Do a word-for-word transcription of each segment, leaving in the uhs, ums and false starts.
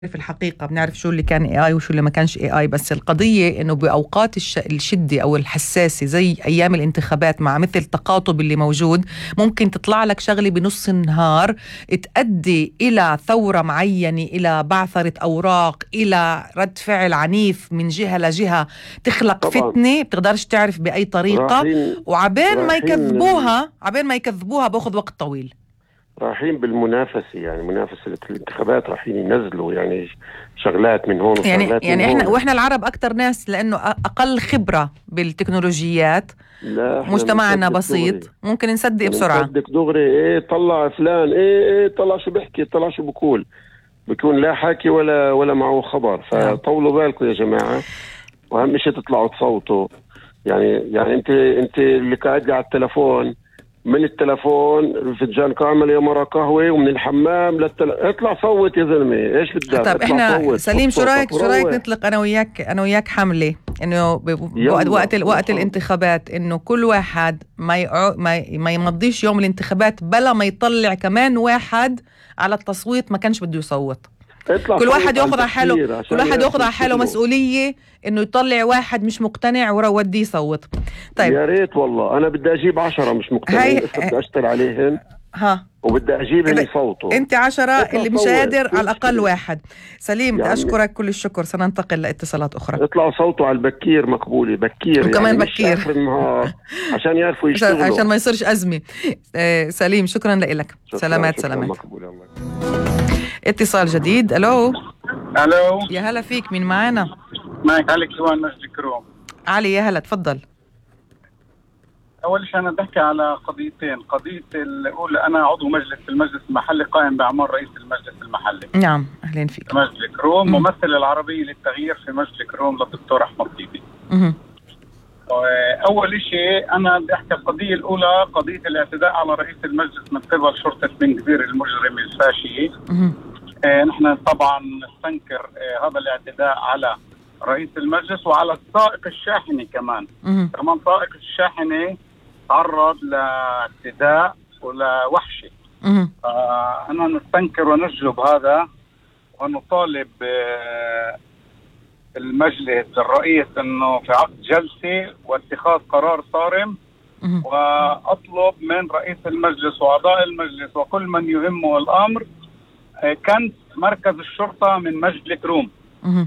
في الحقيقة بنعرف شو اللي كان اي اي وشو اللي ما كانش اي اي، بس القضية انه باوقات الش... الشدة او الحساسة زي ايام الانتخابات مع مثل التقاطب اللي موجود، ممكن تطلع لك شغلة بنص النهار تؤدي الى ثورة معينة، الى بعثرة اوراق، الى رد فعل عنيف من جهة لجهة، تخلق طبعا فتنة بتقدرش تعرف باي طريقة، رايحين وعبين ما رايحين يكذبوها عبين ما يكذبوها باخذ وقت طويل. رايحين بالمنافسة، يعني منافسة الانتخابات رايحين ينزلوا يعني شغلات من هون يعني وشغلات يعني من احنا هون. واحنا العرب اكثر ناس لانه أ- اقل خبره بالتكنولوجيات، لا احنا مجتمعنا بنصدق بسيط، دغري، ممكن نصدق بسرعه. بنصدق دغري. ايه طلع فلان، ايه ايه طلع شو بيحكي، طلع شو بقول، بيكون لا حكي ولا ولا معه خبر. نعم. فطولوا بالكم يا جماعة، واهم شيء تطلعوا تصوتوا. يعني يعني انت انت اللي قاعد لي على التلفون، من التلفون فنجان كامل يا مرة قهوة، ومن الحمام للتل... اطلع صوت يا زلمة، ايش بدك؟ طب اطلع احنا صوت، سليم، حط شو رايك صوتك شو رايك وروح. نطلق انا وياك انا وياك حمله انه ب- وقت يلا وقت ال- وقت روح. الانتخابات، انه كل واحد ما يقع ما, ي- ما يمضيش يوم الانتخابات بلا ما يطلع كمان واحد على التصويت ما كانش بده يصوت. اطلع كل واحد صوت على ياخذ على حاله البكير كل عشان واحد ياخذ يعرفوا على حاله يشتغلوا. مسؤوليه انه يطلع واحد مش مقتنع ويوديه يصوت. طيب يا ريت والله، انا بدي اجيب عشرة مش مقتنعين، هاي اسا بدي اشتغل عليهن ها وبدي اجيبهن إذا يصوتوا. انت عشرة اطلع اللي مش صوت، قادر شو على الاقل المشكلة واحد. سليم يا بدي عمي؟ اشكرك كل الشكر، سننتقل لاتصالات اخرى. اطلعوا صوتوا على البكير، مقبولة بكير يعني وكمان مش بكير اخر النهار، عشان يعرفوا عشان عشان يشتغلوا. ما يصيرش ازمه. آه سليم، شكرا لك. شكرا سلامات شكرا سلامات. مقبول. الله. اتصال جديد. الو، الو، يا هلا فيك، مين معانا؟ معك علي كيوان مجد كروم. علي، يا هلا، تفضل. اول شيء انا بحكي على قضيتين. قضيه الاولى، انا عضو مجلس في المجلس المحلي قائم باعمال رئيس المجلس المحلي. نعم، اهلين فيك. مجد كروم، مم. ممثل العربيه للتغيير في مجد كروم للدكتور احمد طيبي. مهم. اول شيء انا بدي احكي القضيه الاولى، قضيه الاعتداء على رئيس المجلس من قبل شرطه بن كبير المجرم الفاشي. مهم. آه نحن طبعا نستنكر آه هذا الاعتداء على رئيس المجلس وعلى السائق الشاحنه كمان. مهم. كمان سائق الشاحنه تعرض لاعتداء ولوحشه. مهم. آه أنا نستنكر ونجلب هذا، ونطالب آه المجلس الرئيس أنه في عقد جلسة واتخاذ قرار صارم. مهم. وأطلب من رئيس المجلس وأعضاء المجلس وكل من يهمه الأمر آه كنت مركز الشرطة من مجد كروم. مهم.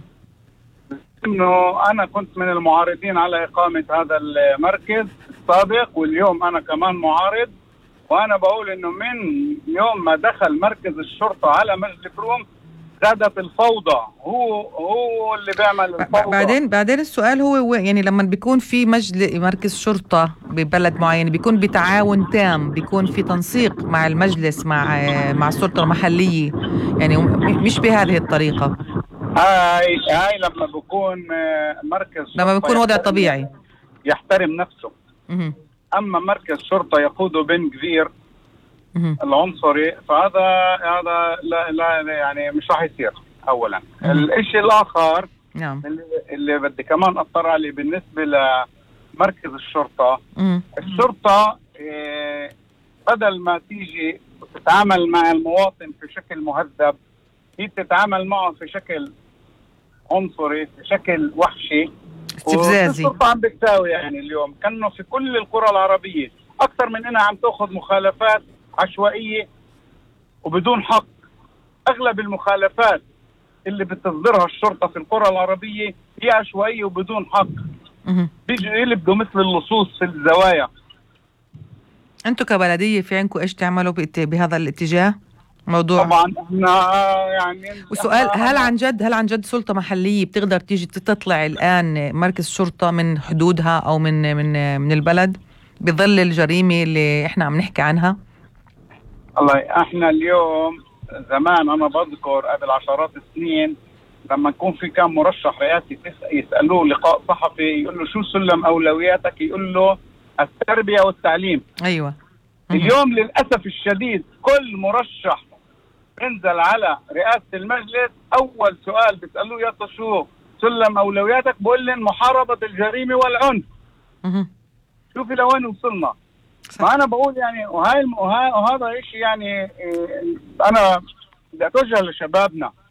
انه انا كنت من المعارضين على اقامه هذا المركز السابق، واليوم انا كمان معارض. وانا بقول انه من يوم ما دخل مركز الشرطه على مجد كروم زادت الفوضى. هو هو اللي بيعمل الفوضى. بعدين بعدين السؤال هو يعني لما بيكون في مجلس مركز شرطة ببلد معين، بيكون بتعاون تام، بيكون في تنسيق مع المجلس مع مع السلطة المحلية، يعني مش بهذه الطريقة. هاي هاي لما بيكون مركز لما بيكون وضع طبيعي يحترم نفسه. مه. اما مركز شرطه يقوده بن كبير مه. العنصري، فهذا هذا لا, لا يعني مش راح يصير. اولا الشيء الاخر نعم اللي, اللي بدي كمان اطلع عليه بالنسبه لمركز الشرطه. مه. الشرطه إيه بدل ما تيجي تتعامل مع المواطن في شكل مهذب، هي تتعامل معه في شكل عنصري، في شكل وحشي استفزازي. الشرطه عم بتساوي يعني اليوم كانه في كل القرى العربيه اكثر من انها عم تاخذ مخالفات عشوائيه وبدون حق. اغلب المخالفات اللي بتصدرها الشرطه في القرى العربيه هي عشوائيه وبدون حق. بيجوا يلبدوا مثل اللصوص في الزوايا. انتم كبلديه في عندكم ايش تعملوا بهذا الاتجاه؟ موضوع طبعا احنا يعني وسؤال، هل عن جد هل عن جد سلطة محلية بتقدر تيجي تطلع الآن مركز شرطة من حدودها أو من من من البلد بظل الجريمة اللي احنا عم نحكي عنها؟ الله، احنا اليوم زمان انا بذكر قبل عشرات السنين لما يكون في كان مرشح رئاسي يسألوه لقاء صحفي يقول له شو سلم أولوياتك، يقول له التربية والتعليم. أيوة. اليوم للأسف الشديد كل مرشح انزل على رئاسة المجلس أول سؤال بيسألوه يا شو سلم أولوياتك، بقول لهم محاربة الجريمة والعنف. شوفي لوين وصلنا. ما أنا بقول يعني وهاي وهذا شيء يعني أنا بدي أتوجه لشبابنا.